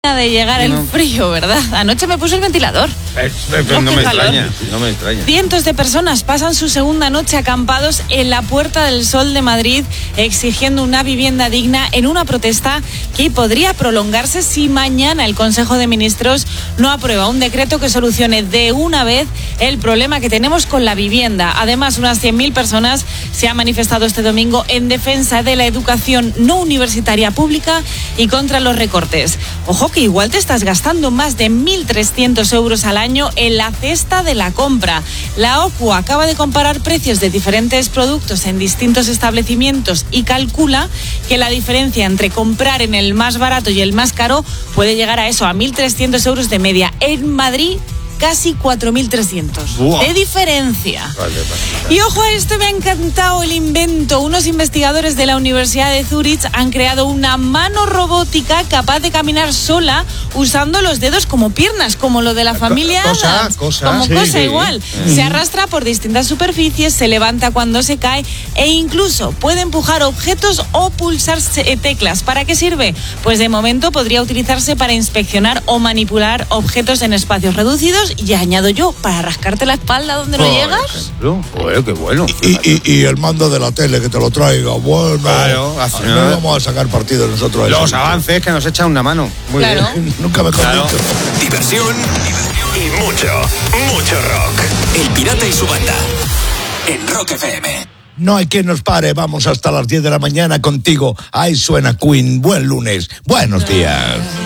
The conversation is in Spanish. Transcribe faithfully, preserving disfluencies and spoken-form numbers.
de llegar el frío, ¿verdad? Anoche me puse el ventilador. Eh, eh, no, no me extraña, no me extraña. Cientos de personas pasan su segunda noche acampados en la Puerta del Sol de Madrid exigiendo una vivienda digna en una protesta que podría prolongarse si mañana el Consejo de Ministros no aprueba un decreto que solucione de una vez el problema que tenemos con la vivienda. Además, unas cien mil personas se han manifestado este domingo en defensa de la educación no universitaria pública y contra los recortes. Ojo que igual te estás gastando más de mil trescientos euros al año en la cesta de la compra. La OCU acaba de comparar precios de diferentes productos en distintos establecimientos y calcula que la diferencia entre comprar en el más barato y el más caro puede llegar a eso, a mil trescientos euros de media. En Madrid, casi cuatro mil trescientos Wow. de diferencia. Vale, vale, vale. Y ojo a esto, me ha encantado el invento. Unos investigadores de la Universidad de Zúrich han creado una mano robótica capaz de caminar sola usando los dedos como piernas, como lo de la familia Cosa, Addams. cosa, como sí, cosa sí. igual. Sí. Se arrastra por distintas superficies, se levanta cuando se cae e incluso puede empujar objetos o pulsar eh, teclas. ¿Para qué sirve? Pues de momento podría utilizarse para inspeccionar o manipular objetos en espacios reducidos. Y añado yo, para rascarte la espalda donde no Por llegas. ejemplo. Joder, qué bueno. Y, y, y el mando de la tele que te lo traiga. Bueno, Claro, al final- no vamos a sacar partido nosotros. a Los eso. avances que nos echan una mano. Muy Claro. bien. Nunca mejor Claro. dicho. Diversión y mucho, mucho rock. El Pirata y su banda. En Rock F M. No hay quien nos pare. Vamos hasta las diez de la mañana contigo. Ahí suena Queen. Buen lunes. Buenos días.